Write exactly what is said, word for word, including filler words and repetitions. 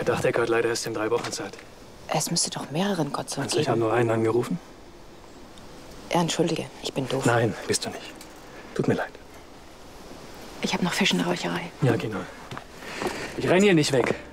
Der Dachdecker hat leider erst in drei Wochen Zeit. Es müsste doch mehreren Gott Meinst du, ich habe nur einen angerufen? Ja, entschuldige, ich bin doof. Nein, bist du nicht. Tut mir leid. Ich habe noch Fisch in der Räucherei. Ja, genau. Ich renn hier nicht weg.